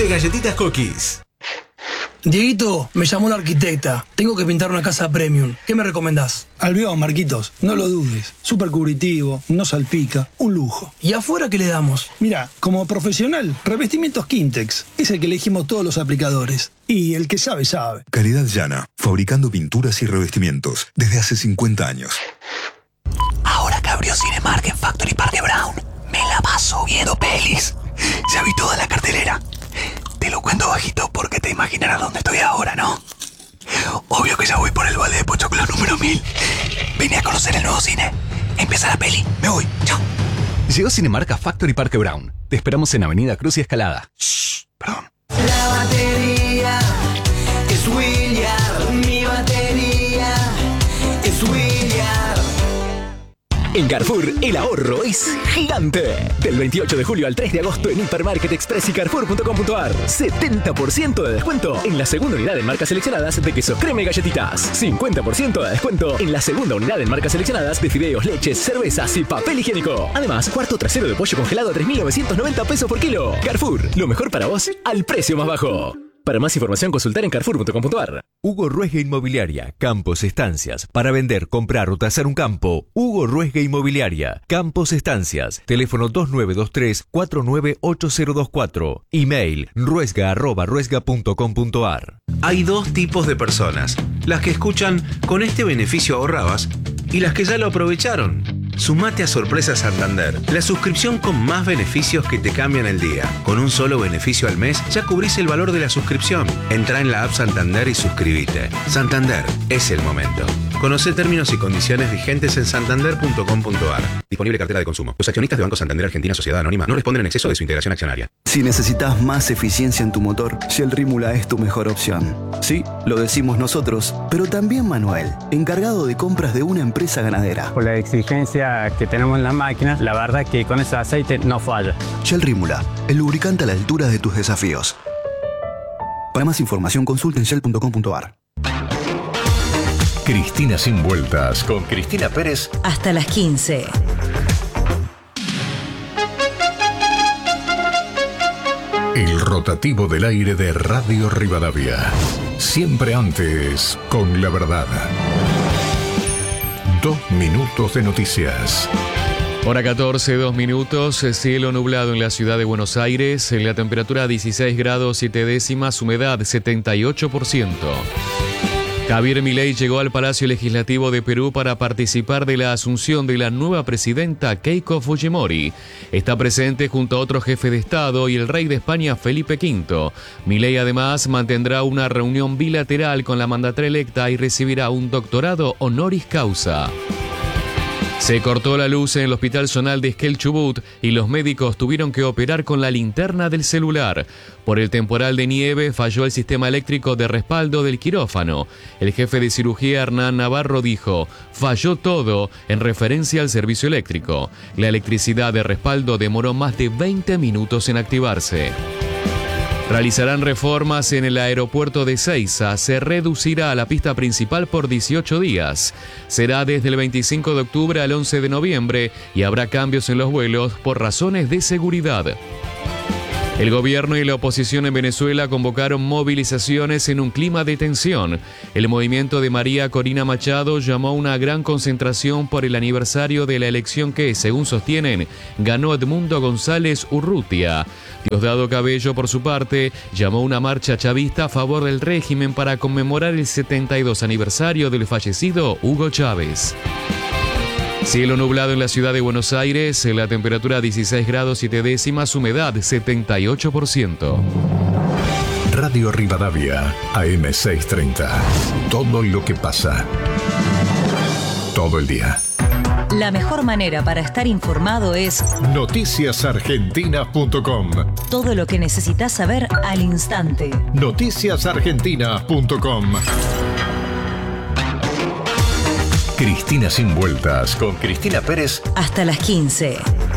Galletitas Cookies. Dieguito, me llamó la arquitecta. Tengo que pintar una casa premium. ¿Qué me recomendás? Albión, Marquitos, no lo dudes. Súper cubritivo, no salpica, un lujo. ¿Y afuera qué le damos? Mira, como profesional, revestimientos Quintex. Es el que elegimos todos los aplicadores. Y el que sabe, sabe. Calidad Llana, fabricando pinturas y revestimientos desde hace 50 años. Ahora que abrió Cinemark en Factory Parque Brown, me la paso viendo pelis. Ya vi toda la cartelera. Te lo cuento bajito porque te imaginarás dónde estoy ahora, ¿no? Obvio que ya voy por el balde de pochoclo número 1000. Vine a conocer el nuevo cine. Empieza la peli. Me voy. Chao. Llegó Cinemark a Factory Parque Brown. Te esperamos en Avenida Cruz y Escalada. Shh, perdón. La batería es William. Mi batería es William. En Carrefour, el ahorro es gigante. Del 28 de julio al 3 de agosto en Hipermarket Express y Carrefour.com.ar. 70% de descuento en la segunda unidad en marcas seleccionadas de quesos crema y galletitas. 50% de descuento en la segunda unidad en marcas seleccionadas de fideos, leches, cervezas y papel higiénico. Además, cuarto trasero de pollo congelado a 3.990 pesos por kilo. Carrefour, lo mejor para vos al precio más bajo. Para más información, consultar en Carrefour.com.ar. Hugo Ruesga Inmobiliaria, Campos Estancias. Para vender, comprar o tasar un campo, Hugo Ruesga Inmobiliaria, Campos Estancias. Teléfono 2923-498024. Email ruesga@ruesga.com.ar. Hay dos tipos de personas. Las que escuchan "con este beneficio ahorrabas" y las que ya lo aprovecharon. Sumate a Sorpresa Santander, la suscripción con más beneficios que te cambian el día. Con un solo beneficio al mes ya cubrís el valor de la suscripción. Entrá en la app Santander y suscríbete. Santander, es el momento. Conocé términos y condiciones vigentes en santander.com.ar. Disponible cartera de consumo. Los accionistas de Banco Santander Argentina Sociedad Anónima no responden en exceso de su integración accionaria. Si necesitas más eficiencia en tu motor, Shell Rímula es tu mejor opción. Sí, lo decimos nosotros, pero también Manuel, encargado de compras de una empresa ganadera. Por la exigencia que tenemos en la máquina, la verdad que con ese aceite no falla. Shell Rímula, el lubricante a la altura de tus desafíos. Para más información, consulta en shell.com.ar. Cristina Sin Vueltas con Cristina Pérez. Hasta las 15. El rotativo del aire de Radio Rivadavia. Siempre antes, con la verdad. 2 minutos de noticias. Hora 14, 2 minutos, cielo nublado en la ciudad de Buenos Aires, la temperatura 16 grados 7 décimas, humedad 78%. Javier Milei llegó al Palacio Legislativo de Perú para participar de la asunción de la nueva presidenta Keiko Fujimori. Está presente junto a otro jefe de Estado y el rey de España Felipe V. Milei además mantendrá una reunión bilateral con la mandataria electa y recibirá un doctorado honoris causa. Se cortó la luz en el Hospital Zonal de Esquel Chubut y los médicos tuvieron que operar con la linterna del celular. Por el temporal de nieve falló el sistema eléctrico de respaldo del quirófano. El jefe de cirugía Hernán Navarro dijo: "Falló todo", en referencia al servicio eléctrico. La electricidad de respaldo demoró más de 20 minutos en activarse. Realizarán reformas en el aeropuerto de Ezeiza. Se reducirá la pista principal por 18 días. Será desde el 25 de octubre al 11 de noviembre y habrá cambios en los vuelos por razones de seguridad. El gobierno y la oposición en Venezuela convocaron movilizaciones en un clima de tensión. El movimiento de María Corina Machado llamó a una gran concentración por el aniversario de la elección que, según sostienen, ganó Edmundo González Urrutia. Diosdado Cabello, por su parte, llamó a una marcha chavista a favor del régimen para conmemorar el 72 aniversario del fallecido Hugo Chávez. Cielo nublado en la ciudad de Buenos Aires, la temperatura 16 grados 7 décimas, humedad 78%. Radio Rivadavia, AM630. Todo lo que pasa. Todo el día. La mejor manera para estar informado es noticiasargentina.com. Todo lo que necesitas saber al instante. noticiasargentina.com. Cristina Sin Vueltas con Cristina Pérez. Hasta las 15.